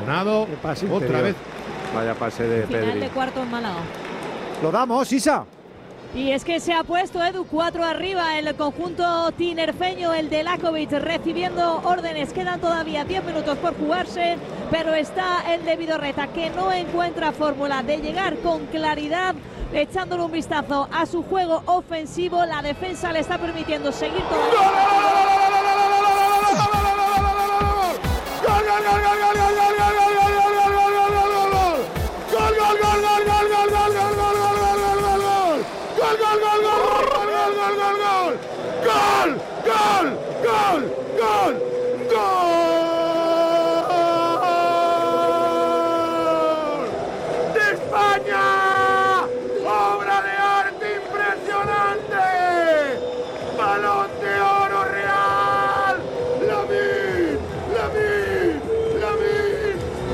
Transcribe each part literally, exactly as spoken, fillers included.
Lesionado. Otra vez. Vaya pase de Final Pedri. de cuarto en Málaga. Lo damos, Isa. Y es que se ha puesto Edu cuatro arriba el conjunto tinerfeño, el de Lakovic, recibiendo órdenes. Quedan todavía diez minutos por jugarse, pero está el de Vidorreta, que no encuentra fórmula de llegar con claridad, echándole un vistazo a su juego ofensivo. La defensa le está permitiendo seguir todavía. ¡Gol! ¡Gol! ¡Gol! ¡Gol! ¡Gol! ¡De España! ¡Obra de arte impresionante! ¡Balón de oro real! ¡Lamine! ¡Lamine! ¡Lamine!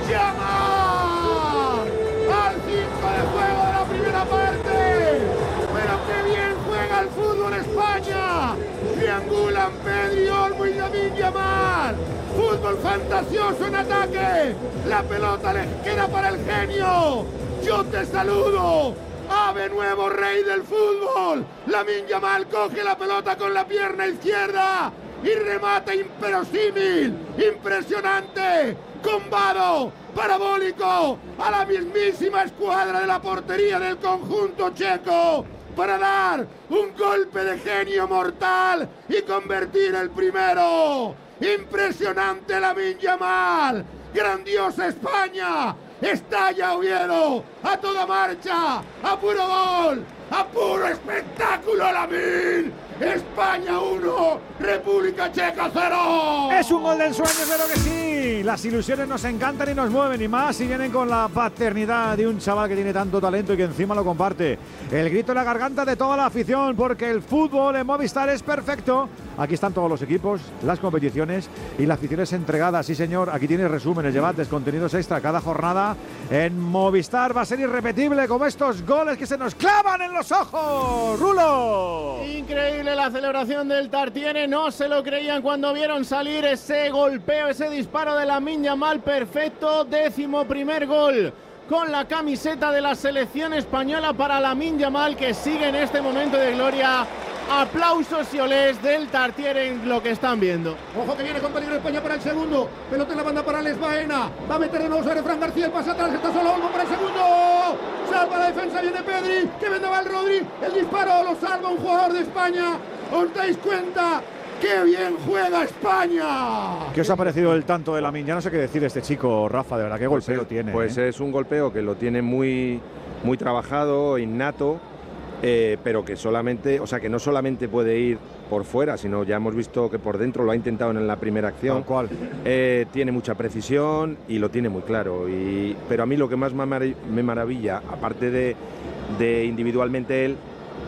¡Yamal! ¡Al cinco de juego de la primera parte! ¡Pero qué bien juega el fútbol España! Triangulan Pedri, Olmo y Lamine Yamal. Fútbol fantasioso en ataque. La pelota le queda para el genio. Yo te saludo. Ave nuevo rey del fútbol. Lamine Yamal coge la pelota con la pierna izquierda y remata imperosímil, impresionante, combado, parabólico a la mismísima escuadra de la portería del conjunto checo, para dar un golpe de genio mortal y convertir el primero. Impresionante Lamine Yamal. Grandiosa España. Estalla Oviedo. A toda marcha. A puro gol. A puro espectáculo Lamine. España uno, República Checa cero. Es un gol del sueño, claro que sí. Las ilusiones nos encantan y nos mueven, y más si vienen con la paternidad de un chaval que tiene tanto talento y que encima lo comparte. El grito en la garganta de toda la afición, porque el fútbol en Movistar es perfecto. Aquí están todos los equipos, las competiciones y las aficiones entregadas. Sí, señor, aquí tienes resúmenes, debates, contenidos extra. Cada jornada en Movistar va a ser irrepetible, como estos goles que se nos clavan en los ojos. ¡Rulo! Increíble la celebración del Tartiere, no se lo creían cuando vieron salir ese golpeo, ese disparo de Lamine Yamal perfecto. Décimo primer gol con la camiseta de la selección española para Lamine Yamal, que sigue en este momento de gloria. Aplausos y olés del Tartiere en lo que están viendo. Ojo que viene con peligro España para el segundo. Pelota en la banda para Les Baena. Va a meter de nuevo sobre Fran García. El pase atrás. Está solo Olmo para el segundo. Salva la defensa. Viene Pedri. Que vendaba el Rodri. El disparo lo salva un jugador de España. ¿Os dais cuenta? ¡Qué bien juega España! ¿Qué os ha parecido el tanto de Lamine? Ya no sé qué decir de este chico, Rafa. De verdad, qué golpeo pues, tiene. Pues ¿eh? es un golpeo que lo tiene muy, muy trabajado, innato. Eh, pero que solamente, o sea, que no solamente puede ir por fuera, sino ya hemos visto que por dentro lo ha intentado en la primera acción. Tal cual. Eh, tiene mucha precisión y lo tiene muy claro. Y, pero a mí lo que más me maravilla, aparte de, de individualmente él,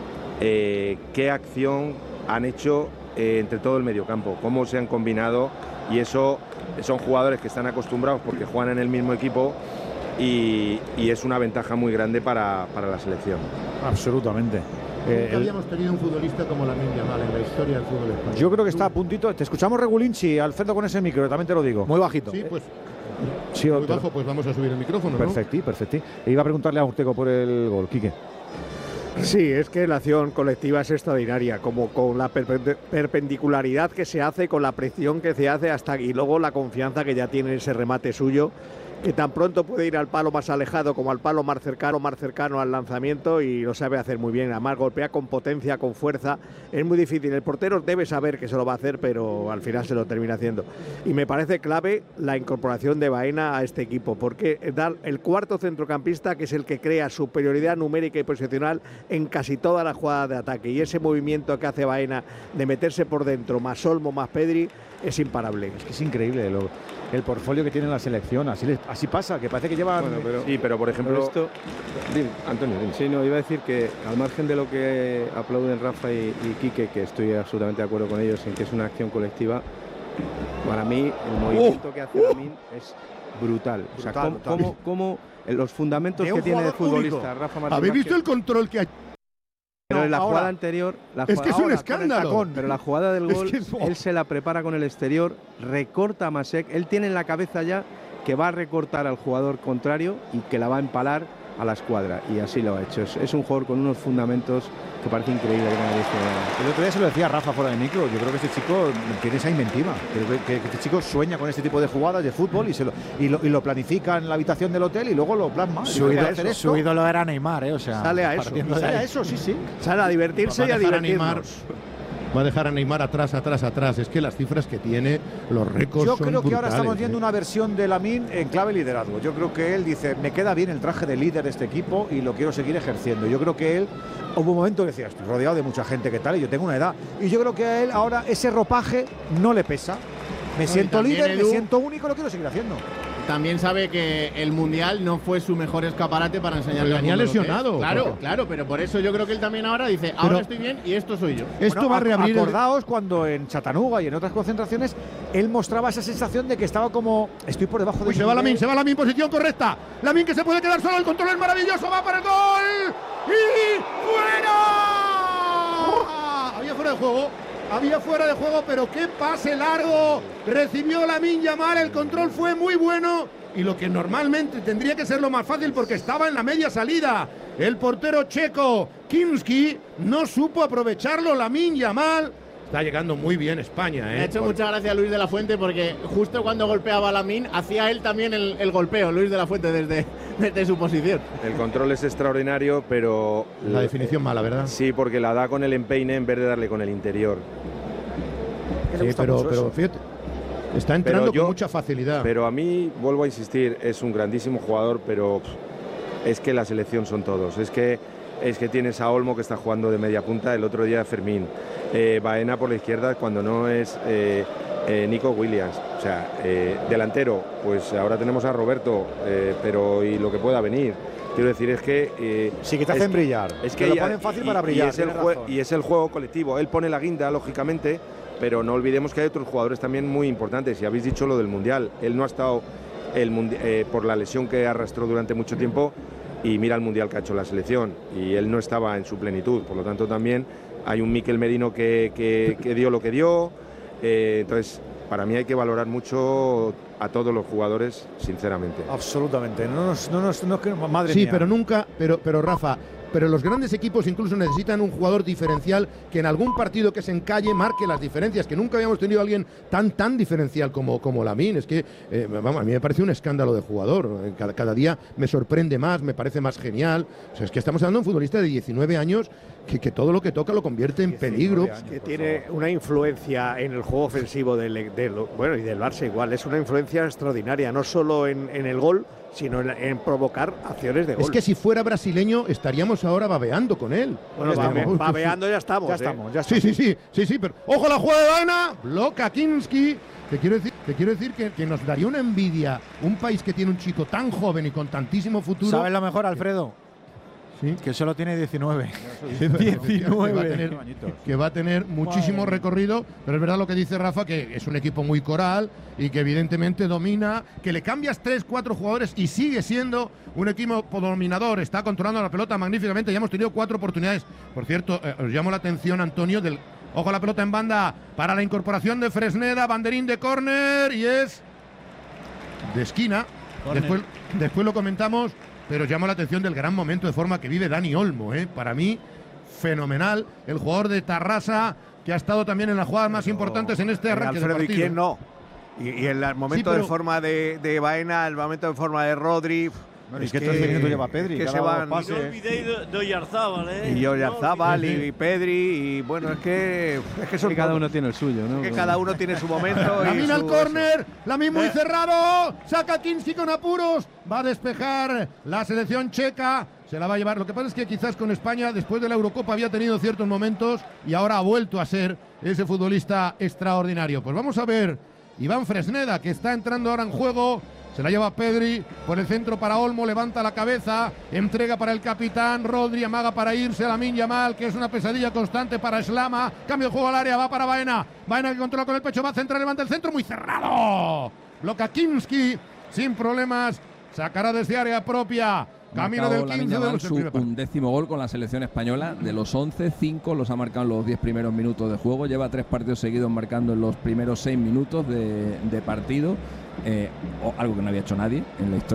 eh, qué acción han hecho eh, entre todo el mediocampo, cómo se han combinado, y eso son jugadores que están acostumbrados porque juegan en el mismo equipo. Y, y es una ventaja muy grande para, para la selección. Absolutamente. Nunca eh, habíamos tenido un futbolista como Lamine Yamal en la historia del fútbol español. Yo creo que está a puntito. Te escuchamos regulinchi, Alfredo, con ese micro, también te lo digo. Muy bajito. Sí, pues. Sí, muy bajo, pues vamos a subir el micrófono, perfecti, ¿no? perfecti. E iba a preguntarle a Urteco por el gol, Quique. Sí, es que la acción colectiva es extraordinaria, como con la per perpendicularidad que se hace, con la presión que se hace hasta y luego la confianza que ya tiene ese remate suyo, que tan pronto puede ir al palo más alejado como al palo más cercano, más cercano al lanzamiento, y lo sabe hacer muy bien. Además golpea con potencia, con fuerza. Es muy difícil. El portero debe saber que se lo va a hacer, pero al final se lo termina haciendo. Y me parece clave la incorporación de Baena a este equipo, porque da el cuarto centrocampista, que es el que crea superioridad numérica y posicional en casi todas las jugadas de ataque. Y ese movimiento que hace Baena de meterse por dentro, más Olmo, más Pedri, es imparable. Es que es increíble lo, el portfolio que tiene la selección. Así, les, así pasa, que parece que llevan… Bueno, pero, sí, pero por ejemplo… Pero esto, dime, Antonio, dime. Sí, no, iba a decir que al margen de lo que aplauden Rafa y, y Quique, que estoy absolutamente de acuerdo con ellos en que es una acción colectiva, para mí el movimiento uh, que hace Lamine uh, es brutal. O sea, brutal, cómo, cómo, cómo los fundamentos que tiene de futbolista único. Rafa Martínez. ¿Habéis visto el control que ha Pero no, en la ahora, jugada anterior… La es jugada, que es un ahora, escándalo. Tacón, pero la jugada del gol, es que es, oh. él se la prepara con el exterior, recorta a Masek, él tiene en la cabeza ya que va a recortar al jugador contrario y que la va a empalar a la escuadra, y así lo ha hecho. Es, es un jugador con unos fundamentos que parece increíble que no visto. El otro día se lo decía Rafa fuera de micro, yo creo que este chico tiene esa inventiva, creo que, que, que este chico sueña con este tipo de jugadas de fútbol y, se lo, y, lo, y lo planifica en la habitación del hotel y luego lo plasma. Su, ídolo, hacer esto, su ídolo era Neymar, ¿eh? O sea, sale a eso, sale a eso, sí, sí. Sale a divertirse y a divertirnos. Va a dejar a Neymar atrás, atrás, atrás. Es que las cifras que tiene, los récords Yo son creo que brutales, ahora estamos viendo ¿eh? una versión de Lamine en clave liderazgo. Yo creo que él dice, me queda bien el traje de líder de este equipo y lo quiero seguir ejerciendo. Yo creo que él, hubo un momento que decía, estoy rodeado de mucha gente que tal y yo tengo una edad. Y yo creo que a él ahora ese ropaje no le pesa. Me no, siento líder, Edu, me siento único, lo quiero seguir haciendo. También sabe que el Mundial no fue su mejor escaparate para enseñarle al mundo. Venía lesionado. Claro, porque... claro, pero por eso yo creo que él también ahora dice, ahora pero estoy bien y esto soy yo. Esto bueno, va a reabrir. Acordaos el... cuando en Chattanooga y en otras concentraciones él mostraba esa sensación de que estaba como, estoy por debajo de. Uy, se va Lamine, se va Lamine, posición correcta. Lamine que se puede quedar solo, el control es maravilloso, va para el gol y fuera. Había fuera de juego. Había fuera de juego, pero qué pase largo. Recibió Lamine Yamal, el control fue muy bueno. Y lo que normalmente tendría que ser lo más fácil porque estaba en la media salida. El portero checo, Kinski, no supo aprovecharlo. Lamine Yamal. Está llegando muy bien España, ¿eh? Me ha hecho mucha gracia Luis de la Fuente porque justo cuando golpeaba a Lamine, hacía él también el, el golpeo, Luis de la Fuente, desde, desde su posición. El control es extraordinario, pero… La definición mala, ¿verdad? Sí, porque la da con el empeine en vez de darle con el interior. Sí, pero, pero fíjate, está entrando yo, con mucha facilidad. Pero a mí, vuelvo a insistir, es un grandísimo jugador, pero es que la selección son todos. Es que, es que tienes a Olmo que está jugando de media punta, el otro día Fermín. Eh, Baena por la izquierda cuando no es eh, eh, Nico Williams. O sea, eh, delantero, pues ahora tenemos a Roberto, eh, pero y lo que pueda venir. Quiero decir, es que… Eh, sí, que te hacen que, brillar. Es que te lo ya, ponen fácil y, para brillar. Y es, el y es el juego colectivo. Él pone la guinda, lógicamente, pero no olvidemos que hay otros jugadores también muy importantes. Y habéis dicho lo del Mundial. Él no ha estado el eh, por la lesión que arrastró durante mucho tiempo y mira el Mundial que ha hecho la selección. Y él no estaba en su plenitud. Por lo tanto, también hay un Mikel Merino que, que, que dio lo que dio. Eh, entonces… Para mí hay que valorar mucho a todos los jugadores, sinceramente. Absolutamente. No nos, no nos, no, madre sí, mía. pero nunca, pero, pero Rafa, pero los grandes equipos incluso necesitan un jugador diferencial que en algún partido que se encalle marque las diferencias, que nunca habíamos tenido a alguien tan tan diferencial como, como Lamine. Es que, eh, vamos, a mí me parece un escándalo de jugador. Cada, cada día me sorprende más, me parece más genial. O sea, es que estamos hablando de un futbolista de diecinueve años que, que todo lo que toca lo convierte en peligro. Años, que tiene una influencia en el juego ofensivo del, del, bueno, y del Barça igual. Es una influencia extraordinaria, no solo en, en el gol, sino en, en provocar acciones de gol. Es que si fuera brasileño estaríamos ahora babeando con él. Bueno, ya babe, estamos. babeando ya estamos. Ya ¿eh? estamos, ya estamos. Sí, sí, sí, sí, sí, pero ojo la jugada de Baena, bloca Kinski. Te quiero decir, te quiero decir que, que nos daría una envidia un país que tiene un chico tan joven y con tantísimo futuro. ¿Sabes lo mejor, Alfredo? ¿Sí? Que solo tiene diecinueve. diecinueve. Que va a tener, que va a tener muchísimo Madre. recorrido, pero es verdad lo que dice Rafa, que es un equipo muy coral y que evidentemente domina, que le cambias tres, cuatro jugadores y sigue siendo un equipo dominador, está controlando la pelota magníficamente, ya hemos tenido cuatro oportunidades. Por cierto, eh, os llamo la atención, Antonio, del ojo a la pelota en banda para la incorporación de Fresneda, banderín de córner y es de esquina. Después, después lo comentamos. Pero llama la atención del gran momento de forma que vive Dani Olmo, ¿eh? Para mí, fenomenal. El jugador de Tarrasa, que ha estado también en las jugadas más pero, importantes en este arranque Alfredo, de partido. ¿Y quién no? Y, y el momento sí, pero, de forma de, de Baena, el momento de forma de Rodri… Bueno, es que tres minutos lleva Pedri. Que se van. No olvidéis de Oyarzábal, ¿eh? Y Oyarzábal no y, y Pedri. Y bueno, es que. Es que son cada uno tiene el suyo, ¿no? Es que cada uno tiene su momento. Lamine al córner. Lamine muy cerrado. Saca Kinski con apuros. Va a despejar la selección checa. Se la va a llevar. Lo que pasa es que quizás con España, después de la Eurocopa, había tenido ciertos momentos y ahora ha vuelto a ser ese futbolista extraordinario. Pues vamos a ver. Iván Fresneda, que está entrando ahora en juego. Se la lleva Pedri por el centro para Olmo, levanta la cabeza, entrega para el capitán, Rodri amaga para irse a Lamine Yamal, que es una pesadilla constante para Slama, cambio de juego al área, va para Baena, Baena que controla con el pecho, va a centrar, levanta el centro, muy cerrado, bloca Kinski, sin problemas, sacará desde área propia. Camino del quince de su undécimo gol con la selección española. De los once, cinco los ha marcado en los diez primeros minutos de juego. Lleva tres partidos seguidos marcando en los primeros seis minutos de, de partido. eh, o algo que no había hecho nadie en la historia